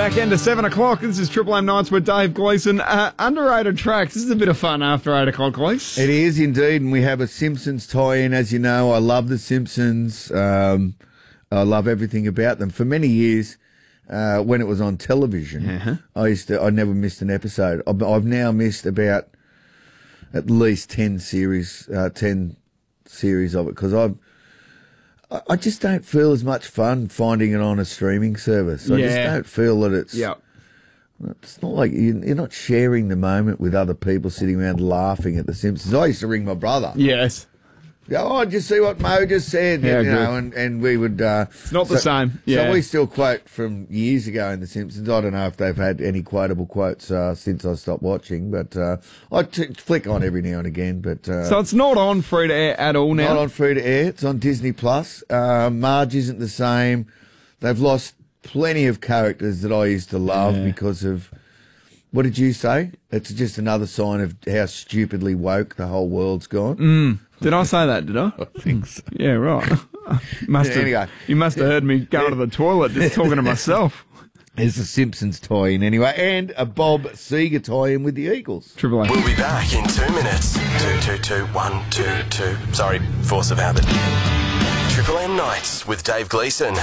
Back end to 7 o'clock. This is Triple M Nights with Dave Gleeson. Underrated tracks. This is a bit of fun after 8 o'clock, Gleeson. It is indeed, and we have a Simpsons tie-in. As you know, I love the Simpsons. I love everything about them. For many years, when it was on television, I never missed an episode. I've now missed about at least 10 series of it, because I just don't feel as much fun finding it on a streaming service. I just don't feel that it's... Yeah. It's not like you're not sharing the moment with other people sitting around laughing at The Simpsons. I used to ring my brother. Yes. Go, oh, did you see what Mo just said? Yeah, and we would... it's not the same. Yeah. So we still quote from years ago in The Simpsons. I don't know if they've had any quotable quotes since I stopped watching, but I flick on every now and again. But so it's not on free to air at all now? Not on free to air. It's on Disney+. Marge isn't the same. They've lost plenty of characters that I used to love because of... What did you say? It's just another sign of how stupidly woke the whole world's gone. Did I say that, did I? I think so. Yeah, right. Anyway. You must have heard me go to the toilet just talking to myself. There's a Simpsons tie-in anyway, and a Bob Seger tie-in with the Eagles. Triple A. We'll be back in 2 minutes. 222-122. Sorry, force of habit. Triple M Nights with Dave Gleeson.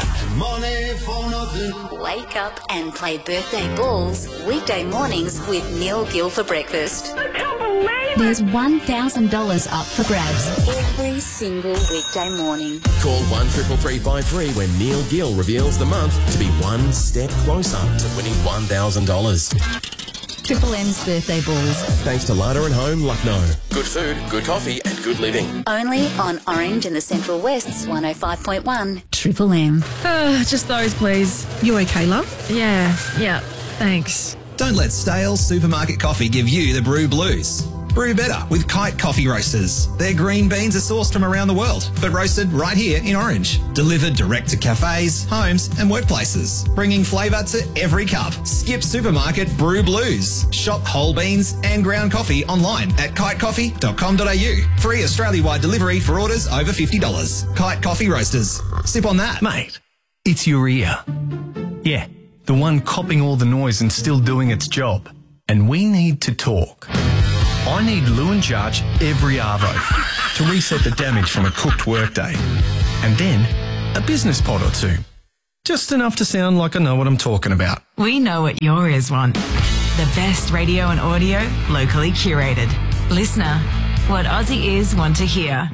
Wake up and play birthday balls weekday mornings with Neil Gill for breakfast. There's $1,000 up for grabs every single weekday morning. Call 133353 when Neil Gill reveals the month to be one step closer to winning $1,000. Triple M's birthday balls. Thanks to Lada and Home, Lucknow. Good food, good coffee and good living. Only on Orange and the Central West's 105.1 Triple M. Just those, please. You okay, love? Yeah, thanks. Don't let stale supermarket coffee give you the brew blues. Brew better with Kite Coffee Roasters. Their green beans are sourced from around the world, but roasted right here in Orange. Delivered direct to cafes, homes and workplaces, bringing flavour to every cup. Skip supermarket brew blues. Shop whole beans and ground coffee online at kitecoffee.com.au. Free Australia-wide delivery for orders over $50. Kite Coffee Roasters. Sip on that. Mate, it's your ear. Yeah, the one copping all the noise and still doing its job. And we need to talk. I need Lewin Charge every arvo to reset the damage from a cooked workday. And then a business pod or two. Just enough to sound like I know what I'm talking about. We know what your ears want. The best radio and audio, locally curated. Listener, what Aussie ears want to hear.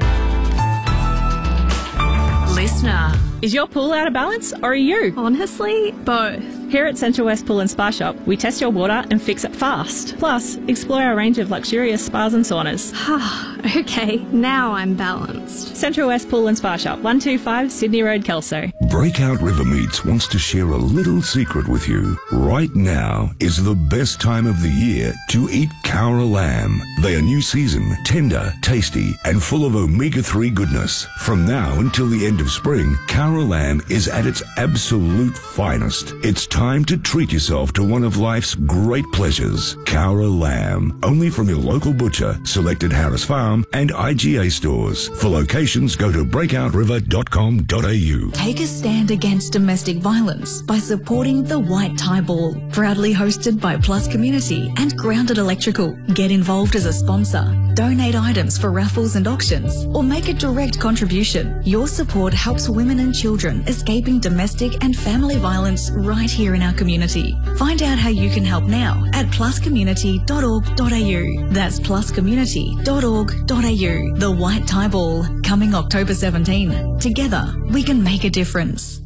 Listener. Is your pool out of balance, or are you? Honestly, both. Here at Central West Pool and Spa Shop, we test your water and fix it fast. Plus, explore our range of luxurious spas and saunas. Okay, now I'm balanced. Central West Pool and Spa Shop, 125 Sydney Road, Kelso. Breakout River Meats wants to share a little secret with you. Right now is the best time of the year to eat Cowra lamb. They are new season, tender, tasty, and full of omega-3 goodness. From now until the end of spring, Cowra lamb is at its absolute finest. It's time to treat yourself to one of life's great pleasures. Cowra lamb, only from your local butcher, selected Harris Farm and IGA stores. For locations, go to breakoutriver.com.au. Take a stand against domestic violence by supporting the White Tie Ball. Proudly hosted by Plus Community and Grounded Electrical. Get involved as a sponsor. Donate items for raffles and auctions, or make a direct contribution. Your support helps women and children escaping domestic and family violence right here in our community. Find out how you can help now at pluscommunity.org.au. That's pluscommunity.org.au. The White Tie Ball, coming October 17. Together, we can make a difference.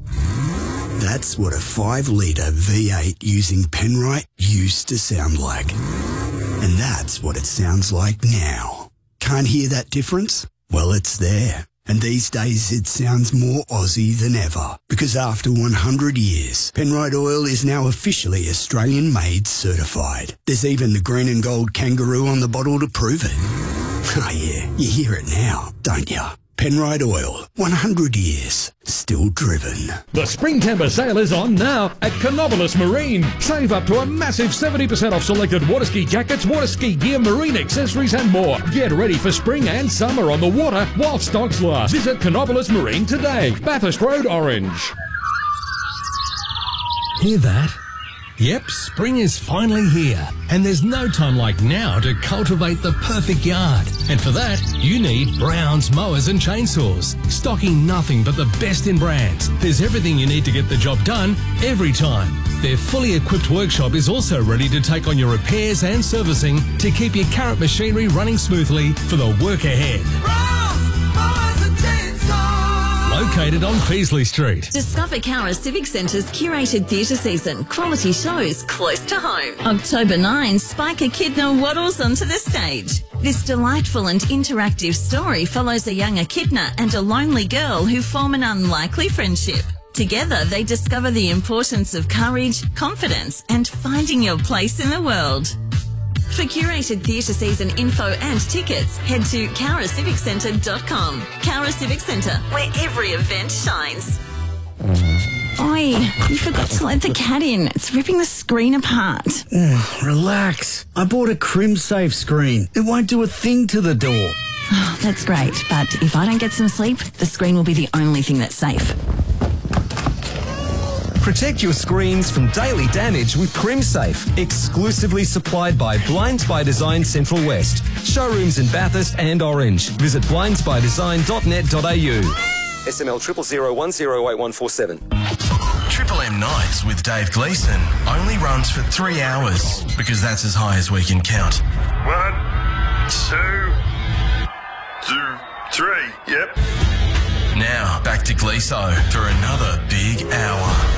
That's what a 5-litre V8 using Penrite used to sound like. And that's what it sounds like now. Can't hear that difference? Well, it's there. And these days it sounds more Aussie than ever. Because after 100 years, Penrite Oil is now officially Australian-made certified. There's even the green and gold kangaroo on the bottle to prove it. Oh yeah, you hear it now, don't you? Penrite Oil, 100 years, still driven. The Spring Timber sale is on now at Canobolas Marine. Save up to a massive 70% off selected water ski jackets, water ski gear, marine accessories and more. Get ready for spring and summer on the water while stocks last. Visit Canobolas Marine today. Bathurst Road, Orange. Hear that? Yep, spring is finally here, and there's no time like now to cultivate the perfect yard. And for that, you need Brown's Mowers and Chainsaws, stocking nothing but the best in brands. There's everything you need to get the job done every time. Their fully equipped workshop is also ready to take on your repairs and servicing to keep your current machinery running smoothly for the work ahead. Located on Peasley Street. Discover Cowra Civic Centre's curated theatre season. Quality shows close to home. October 9, Spike Echidna waddles onto the stage. This delightful and interactive story follows a young echidna and a lonely girl who form an unlikely friendship. Together, they discover the importance of courage, confidence, and finding your place in the world. For curated theatre season info and tickets, head to cowraciviccentre.com. Cowra Civic Centre, where every event shines. Oi, you forgot to let the cat in. It's ripping the screen apart. Relax. I bought a CrimSafe screen. It won't do a thing to the door. Oh, that's great, but if I don't get some sleep, the screen will be the only thing that's safe. Protect your screens from daily damage with CrimSafe, exclusively supplied by Blinds by Design Central West. Showrooms in Bathurst and Orange. Visit blindsbydesign.net.au. SML 000108147. Triple M Nights with Dave Gleeson only runs for 3 hours because that's as high as we can count. 1, 2, 3. Yep. Now back to Gleeso for another big hour.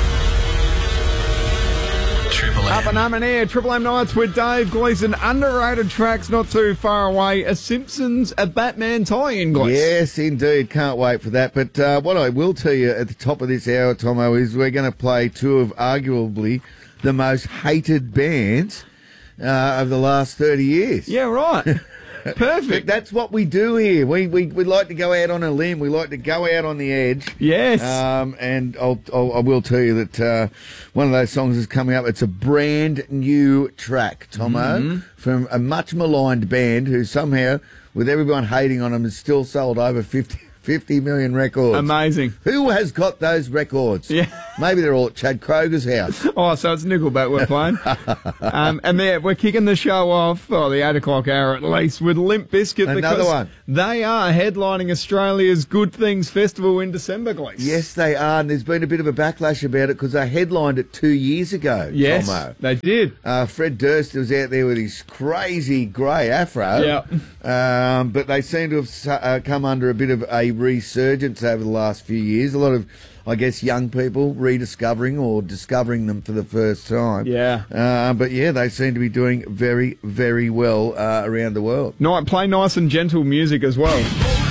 Triple M. Up and up and air, Triple M Nights with Dave Gleeson. Underrated tracks not too far away. A Simpsons, a Batman tie-in, Gleeson. Yes, indeed. Can't wait for that. But what I will tell you at the top of this hour, Tomo, is we're going to play two of arguably the most hated bands of the last 30 years. Yeah, right. Perfect. That's what we do here. We like to go out on a limb. We like to go out on the edge. Yes. And I will tell you that one of those songs is coming up. It's a brand new track, Tomo, from a much maligned band who somehow, with everyone hating on them, has still sold over 50 million records. Amazing. Who has got those records? Yeah. Maybe they're all at Chad Kroger's house. Oh, so it's Nickelback we're playing. And we're kicking the show off, the 8 o'clock hour at least, with Limp Bizkit. Another one. They are headlining Australia's Good Things Festival in December, Glees. Yes, they are. And there's been a bit of a backlash about it because they headlined it 2 years ago, Yes, Tomo. they did. Fred Durst was out there with his crazy grey afro. Yeah. But they seem to have come under a bit of a resurgence over the last few years. A lot of, I guess, young people rediscovering or discovering them for the first time. Yeah. But yeah, they seem to be doing very, very well around the world. Play nice and gentle music as well.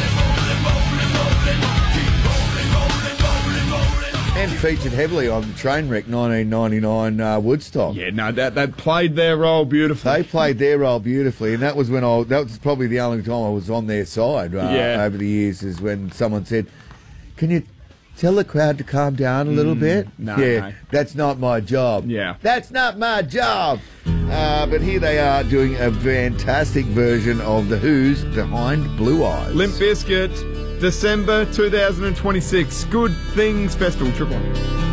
And featured heavily on Trainwreck 1999 Woodstock. Yeah, no, that played their role beautifully. They played their role beautifully, and that was when that was probably the only time I was on their side over the years, is when someone said, "Can you tell the crowd to calm down a little bit?" No. That's not my job. Yeah. That's not my job. But here they are doing a fantastic version of The Who's Behind Blue Eyes. Limp Bizkit, December 2026. Good Things Festival, Triple M.